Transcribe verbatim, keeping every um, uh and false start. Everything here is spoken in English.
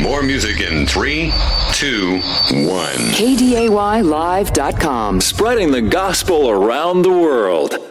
More music in three, two, one. K D A Y live dot com. Spreading the gospel around the world.